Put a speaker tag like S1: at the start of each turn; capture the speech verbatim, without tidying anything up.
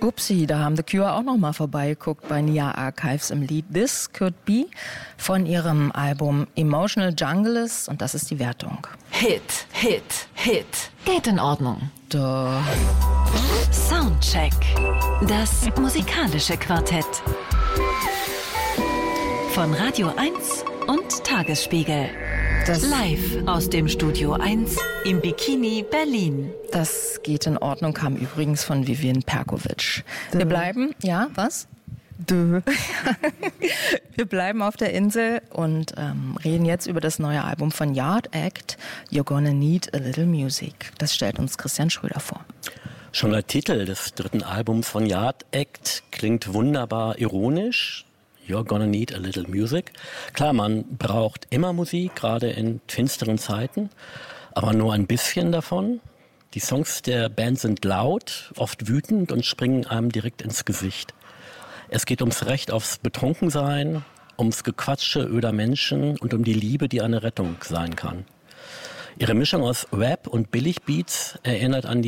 S1: Upsi, da haben The Cure auch noch mal vorbeigeguckt bei Nia Archives im Lied This Could Be von ihrem Album Emotional Junglist und das ist die Wertung.
S2: Hit, Hit, Hit. Geht in Ordnung.
S1: Da.
S2: Soundcheck. Das musikalische Quartett. Von Radio eins und Tagesspiegel. Das Live aus dem Studio eins im Bikini Berlin.
S1: Das geht in Ordnung, kam übrigens von Vivian Perkovic. Wir bleiben, ja, was? Dö. Wir bleiben auf der Insel und ähm, reden jetzt über das neue Album von Yard Act, You're Gonna Need a Little Music. Das stellt uns Christian Schröder vor.
S3: Schon der Titel des dritten Albums von Yard Act klingt wunderbar ironisch. You're gonna need a little music. Klar, man braucht immer Musik, gerade in finsteren Zeiten, aber nur ein bisschen davon. Die Songs der Band sind laut, oft wütend und springen einem direkt ins Gesicht. Es geht ums Recht aufs Betrunkensein, ums Gequatsche öder Menschen und um die Liebe, die eine Rettung sein kann. Ihre Mischung aus Rap und Billigbeats erinnert an die